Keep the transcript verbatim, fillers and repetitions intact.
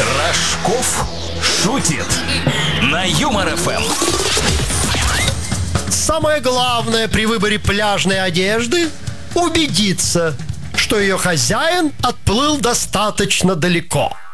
Рожков шутит на Юмор эф эм. Самое главное при выборе пляжной одежды – убедиться, что ее хозяин отплыл достаточно далеко.